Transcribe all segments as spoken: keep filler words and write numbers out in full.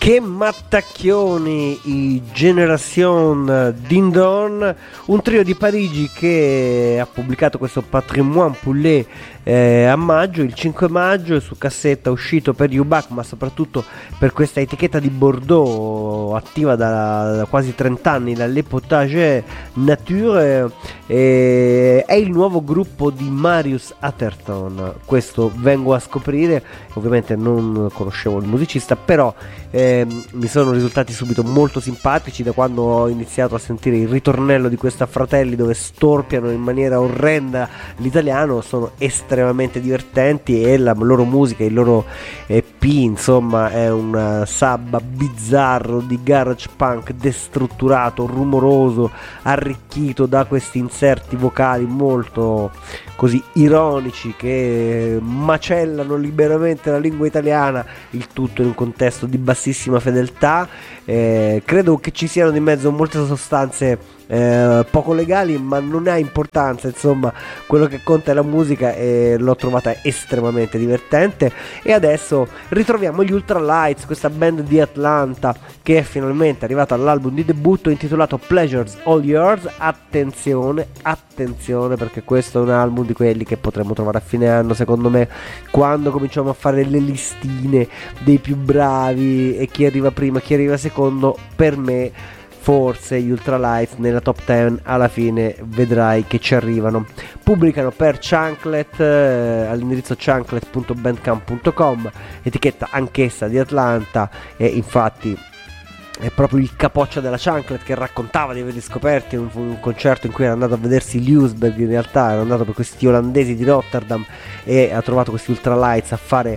Che mattacchioni, i Generation Din Don, un trio di Parigi che ha pubblicato questo Patrimoine Poulet eh, a maggio, il cinque maggio, su cassetta uscito per U-Back, ma soprattutto per questa etichetta di Bordeaux attiva da, da quasi trenta anni, la Le Potager Nature, eh, è il nuovo gruppo di Marius Atherton. Questo vengo a scoprire, ovviamente non conoscevo il musicista, però eh, mi sono risultati subito molto simpatici da quando ho iniziato a sentire il ritornello di questa Fratelli, dove storpiano in maniera orrenda l'italiano. Sono estremamente divertenti e la loro musica, il loro E P, insomma, è un sabba bizzarro di garage punk destrutturato, rumoroso, arricchito da questi inserti vocali molto così ironici che macellano liberamente la lingua italiana, il tutto in un contesto di bassissima fedeltà. Eh, credo che ci siano di mezzo molte sostanze eh, poco legali, ma non ha importanza, insomma, quello che conta è la musica e l'ho trovata estremamente divertente. E adesso ritroviamo gli Ultralights, questa band di Atlanta che è finalmente arrivata all'album di debutto intitolato Pleasures All Yours. Attenzione, attenzione, perché questo è un album di quelli che potremmo trovare a fine anno, secondo me, quando cominciamo a fare le listine dei più bravi e chi arriva prima, chi arriva secondo. Per me forse gli Ultralights nella top dieci alla fine vedrai che ci arrivano. Pubblicano per Chunklet eh, all'indirizzo chunklet punto bandcamp punto com, etichetta anch'essa di Atlanta, e infatti è proprio il capoccia della Chunklet che raccontava di averli scoperti in un, un concerto in cui era andato a vedersi Liusberg. In realtà era andato per questi olandesi di Rotterdam e ha trovato questi Ultralights a fare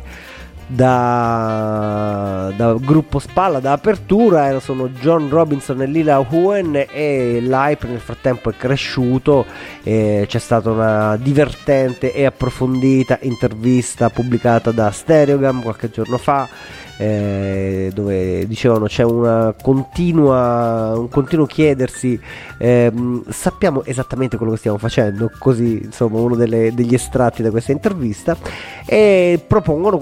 da, da gruppo spalla, da apertura. Era, sono John Robinson e Lila Huen, e l'hype nel frattempo è cresciuto. E c'è stata una divertente e approfondita intervista pubblicata da Stereogam qualche giorno fa, Eh, dove dicevano c'è una continua un continuo chiedersi ehm, sappiamo esattamente quello che stiamo facendo, così insomma uno delle, degli estratti da questa intervista, e propongono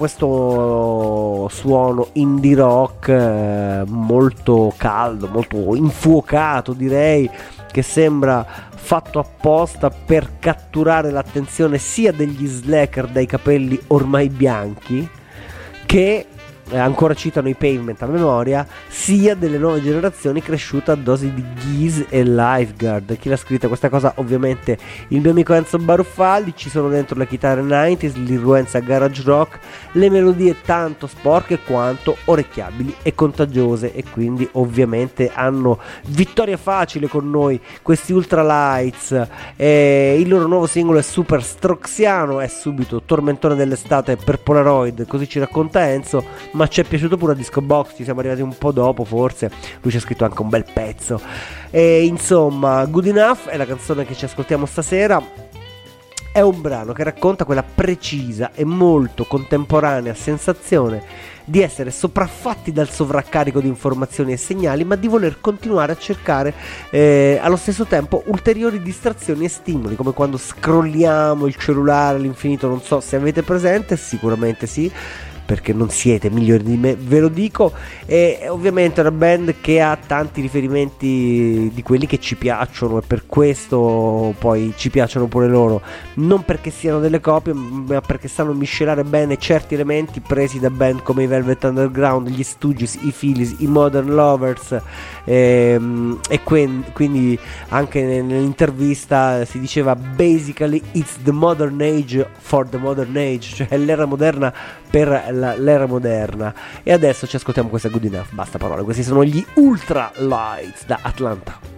questo suono indie rock eh, molto caldo, molto infuocato, direi, che sembra fatto apposta per catturare l'attenzione sia degli slacker dai capelli ormai bianchi, che Eh, ancora citano i Pavement a memoria, sia delle nuove generazioni cresciute a dosi di Geese e Lifeguard. Chi l'ha scritta questa cosa? Ovviamente il mio amico Enzo Baruffaldi. Ci sono dentro le chitarre novanta, l'irruenza garage rock, le melodie tanto sporche quanto orecchiabili e contagiose, e quindi ovviamente hanno vittoria facile con noi questi Ultralights. Eh, il loro nuovo singolo è super stroxiano, è subito tormentone dell'estate per Polaroid, così ci racconta Enzo, ma ci è piaciuto pure a Disco Box, ci siamo arrivati un po' dopo forse, lui ci ha scritto anche un bel pezzo. E insomma, Good Enough è la canzone che ci ascoltiamo stasera. È un brano che racconta quella precisa e molto contemporanea sensazione di essere sopraffatti dal sovraccarico di informazioni e segnali, ma di voler continuare a cercare eh, allo stesso tempo ulteriori distrazioni e stimoli, come quando scrolliamo il cellulare all'infinito. Non so se avete presente, sicuramente sì, perché non siete migliori di me, ve lo dico. E ovviamente è una band che ha tanti riferimenti di quelli che ci piacciono, e per questo poi ci piacciono pure loro, non perché siano delle copie, ma perché sanno miscelare bene certi elementi presi da band come i Velvet Underground, gli Stooges, i Phillies, i Modern Lovers, ehm, e que- quindi anche nell'intervista si diceva basically it's the modern age for the modern age, cioè l'era moderna per la, l'era moderna. E adesso ci ascoltiamo questa Good Enough, basta parole. Questi sono gli Ultralights da Atlanta.